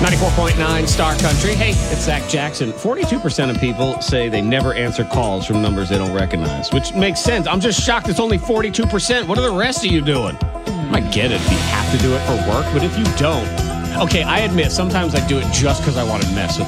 94.9 Star Country. Hey, it's Zach Jackson. 42% of people say they never answer calls from numbers they don't recognize, which makes sense. I'm just shocked it's only 42%. What are the rest of you doing? I get it if you have to do it for work, but if you don't, okay, I admit sometimes I do it just because I want to mess with